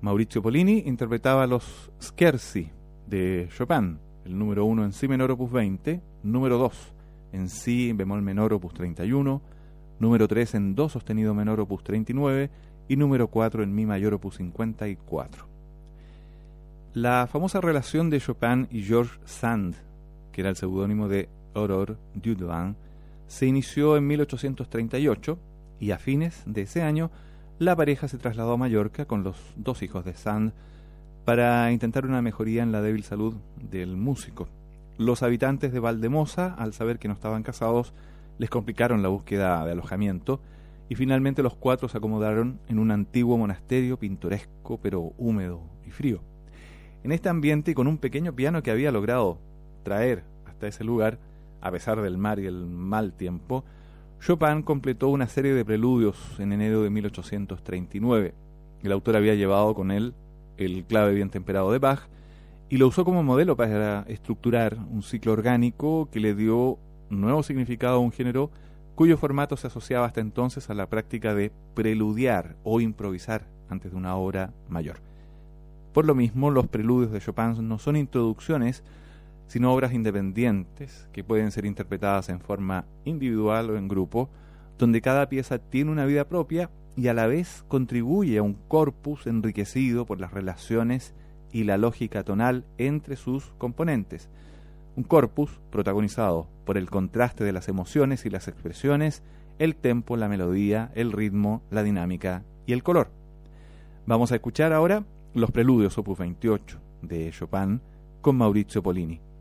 Maurizio Pollini interpretaba los Scherzi de Chopin, el número 1 en Si menor opus 20, número 2 en Si bemol menor opus 31, número 3 en Do sostenido menor opus 39 y número 4 en Mi mayor opus 54. La famosa relación de Chopin y Georges Sand, que era el seudónimo de Aurore Dudevant, se inició en 1838 y a fines de ese año la pareja se trasladó a Mallorca con los dos hijos de Sand para intentar una mejoría en la débil salud del músico. Los habitantes de Valdemosa, al saber que no estaban casados, les complicaron la búsqueda de alojamiento y finalmente los cuatro se acomodaron en un antiguo monasterio pintoresco pero húmedo y frío. En este ambiente y con un pequeño piano que había logrado traer hasta ese lugar, a pesar del mar y el mal tiempo, Chopin completó una serie de preludios en enero de 1839. El autor había llevado con él el clave bien temperado de Bach y lo usó como modelo para estructurar un ciclo orgánico que le dio nuevo significado a un género cuyo formato se asociaba hasta entonces a la práctica de preludiar o improvisar antes de una obra mayor. Por lo mismo, los preludios de Chopin no son introducciones, sino obras independientes que pueden ser interpretadas en forma individual o en grupo, donde cada pieza tiene una vida propia y a la vez contribuye a un corpus enriquecido por las relaciones y la lógica tonal entre sus componentes. Un corpus protagonizado por el contraste de las emociones y las expresiones, el tempo, la melodía, el ritmo, la dinámica y el color. Vamos a escuchar ahora los preludios opus 28 de Chopin con Maurizio Pollini.